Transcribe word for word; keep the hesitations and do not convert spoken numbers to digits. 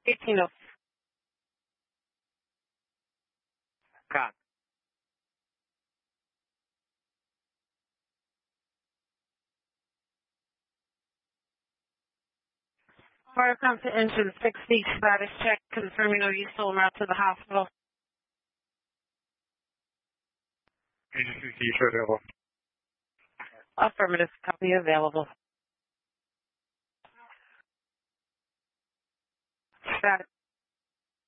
eighteen oh. Got it. Fire come to engine sixty, status check, confirming are you still en route to the hospital? Engine sixty, sure available. Affirmative, copy available. Status